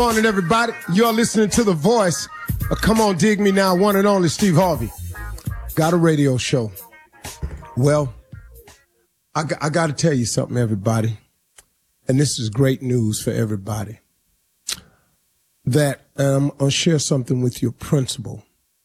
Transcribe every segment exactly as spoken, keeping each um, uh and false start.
Good morning, everybody. You're listening to The Voice. Uh, come on, dig me now, one and only Steve Harvey. Got a radio show. Well, I, I got to tell you something, everybody. And this is great news for everybody. That um, I'm going to share something with your principle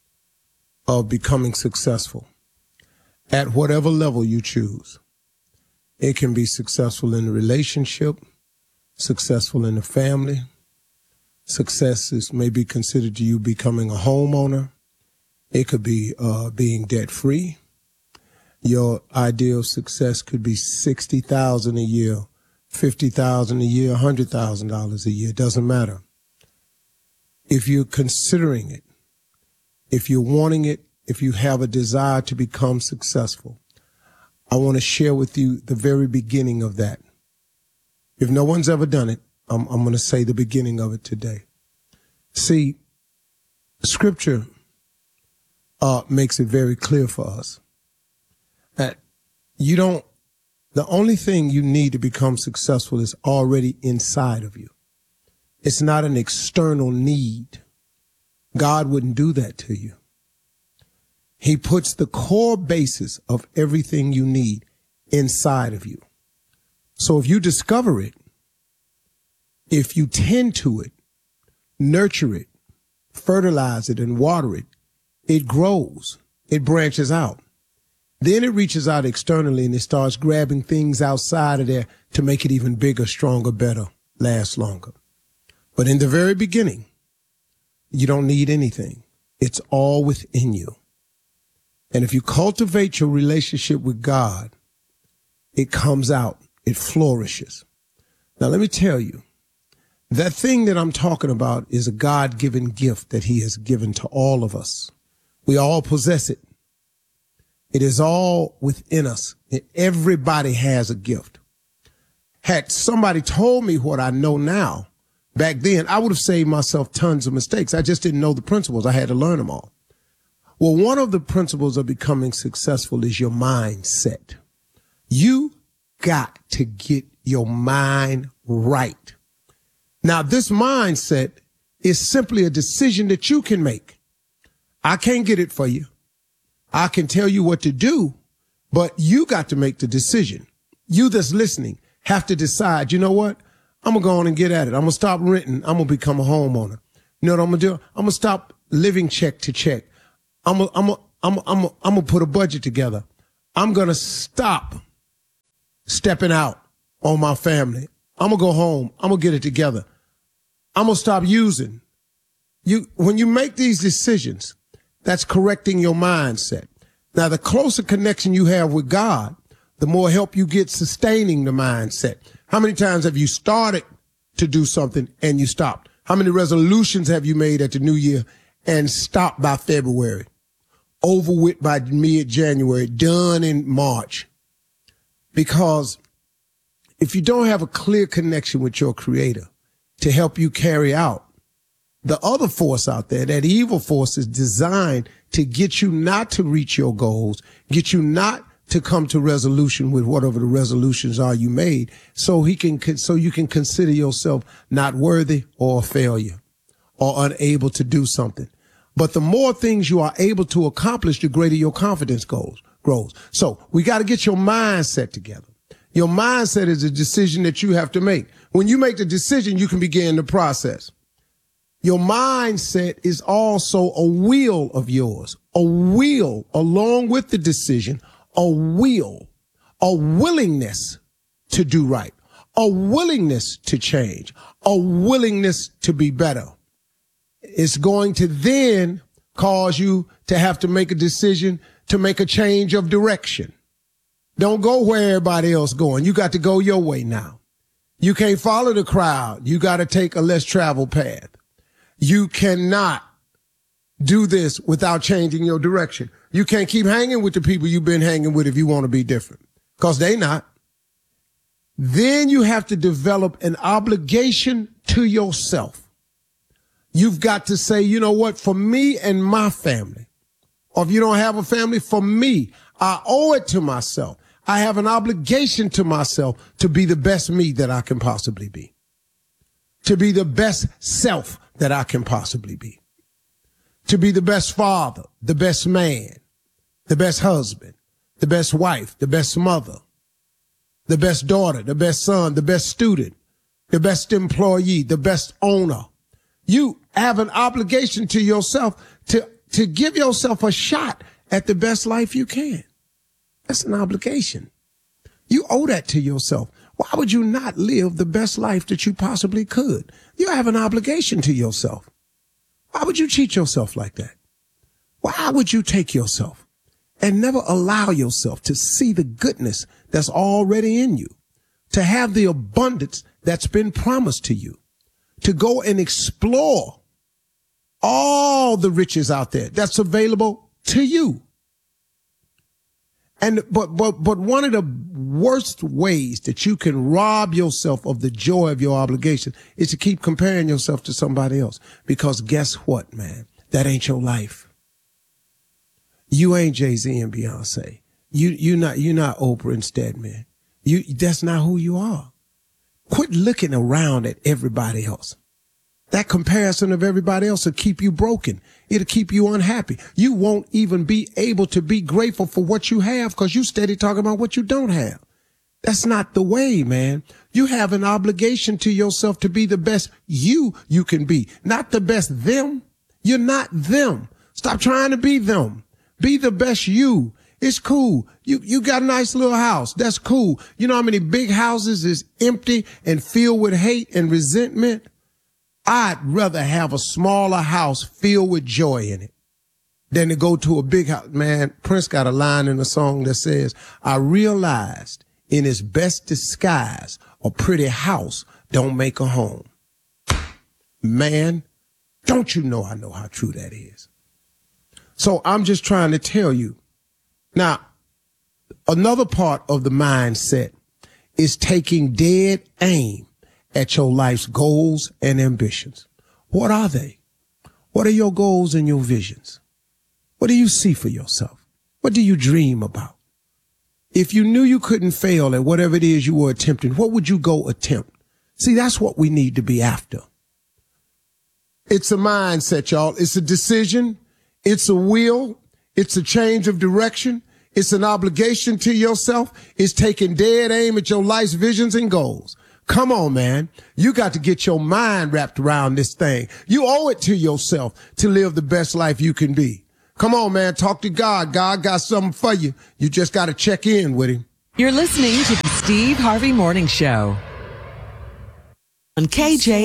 of becoming successful at whatever level you choose. It can be successful in a relationship, successful in a family. Success is maybe considered to you becoming a homeowner. It could be uh, being debt-free. Your idea of success could be sixty thousand dollars a year, fifty thousand dollars a year, one hundred thousand dollars a year. It doesn't matter. If you're considering it, if you're wanting it, if you have a desire to become successful, I want to share with you the very beginning of that. If no one's ever done it, I'm, I'm going to say the beginning of it today. See, Scripture uh, makes it very clear for us that you don't, the only thing you need to become successful is already inside of you. It's not an external need. God wouldn't do that to you. He puts the core basis of everything you need inside of you. So if you discover it, if you tend to it, nurture it, fertilize it, and water it, it grows, it branches out. Then it reaches out externally and it starts grabbing things outside of there to make it even bigger, stronger, better, last longer. But in the very beginning, you don't need anything. It's all within you. And if you cultivate your relationship with God, it comes out, it flourishes. Now, let me tell you, that thing that I'm talking about is a God-given gift that he has given to all of us. We all possess it. It is all within us. Everybody has a gift. Had somebody told me what I know now, back then, I would have saved myself tons of mistakes. I just didn't know the principles. I had to learn them all. Well, one of the principles of becoming successful is your mindset. You got to get your mind right. Now, this mindset is simply a decision that you can make. I can't get it for you. I can tell you what to do, but you got to make the decision. You that's listening have to decide, you know what? I'm going to go on and get at it. I'm going to stop renting. I'm going to become a homeowner. You know what I'm going to do? I'm going to stop living check to check. I'm going I'm to I'm I'm I'm going to put a budget together. I'm going to stop stepping out on my family. I'm going to go home. I'm going to get it together. I'm going to stop using. You, when you make these decisions, that's correcting your mindset. Now, the closer connection you have with God, the more help you get sustaining the mindset. How many times have you started to do something and you stopped? How many resolutions have you made at the new year and stopped by February? Over with by mid-January, done in March? Because if you don't have a clear connection with your Creator to help you carry out, the other force out there, that evil force, is designed to get you not to reach your goals, get you not to come to resolution with whatever the resolutions are you made, so he can, so you can consider yourself not worthy or a failure or unable to do something. But the more things you are able to accomplish, the greater your confidence goes, grows. So we got to get your mindset together. Your mindset is a decision that you have to make. When you make the decision, you can begin the process. Your mindset is also a will of yours, a will along with the decision, a will, a willingness to do right, a willingness to change, a willingness to be better. It's going to then cause you to have to make a decision to make a change of direction. Don't go where everybody else going. You got to go your way now. You can't follow the crowd. You got to take a less traveled path. You cannot do this without changing your direction. You can't keep hanging with the people you've been hanging with if you want to be different, because they not. Then you have to develop an obligation to yourself. You've got to say, you know what, for me and my family, or if you don't have a family, for me, I owe it to myself. I have an obligation to myself to be the best me that I can possibly be. to be the best self that I can possibly be, to be the best father, the best man, the best husband, the best wife, the best mother, the best daughter, the best son, the best student, the best employee, the best owner. You have an obligation to yourself to, to give yourself a shot at the best life you can. That's an obligation. You owe that to yourself. Why would you not live the best life that you possibly could? You have an obligation to yourself. Why would you cheat yourself like that? Why would you take yourself and never allow yourself to see the goodness that's already in you, to have the abundance that's been promised to you, to go and explore all the riches out there that's available to you? And, but, but, but one of the worst ways that you can rob yourself of the joy of your obligation is to keep comparing yourself to somebody else. Because guess what, man? That ain't your life. You ain't Jay-Z and Beyonce. You, you're not, you're not Oprah and Stedman. You, that's not who you are. Quit looking around at everybody else. That comparison of everybody else will keep you broken. It'll keep you unhappy. You won't even be able to be grateful for what you have because you steady talking about what you don't have. That's not the way, man. You have an obligation to yourself to be the best you you can be, not the best them. You're not them. Stop trying to be them. Be the best you. It's cool. You, you got a nice little house. That's cool. You know how many big houses is empty and filled with hate and resentment? I'd rather have a smaller house filled with joy in it than to go to a big house. Man, Prince got a line in the song that says, I realized in its best disguise, a pretty house don't make a home. Man, don't you know I know how true that is? So I'm just trying to tell you. Now, another part of the mindset is taking dead aim at your life's goals and ambitions. What are they? What are your goals and your visions? What do you see for yourself? What do you dream about? If you knew you couldn't fail at whatever it is you were attempting, what would you go attempt? See, that's what we need to be after. It's a mindset, y'all. It's a decision. It's a will. It's a change of direction. It's an obligation to yourself. It's taking dead aim at your life's visions and goals. Come on, man. You got to get your mind wrapped around this thing. You owe it to yourself to live the best life you can be. Come on, man. Talk to God. God got something for you. You just got to check in with him. You're listening to the Steve Harvey Morning Show on K J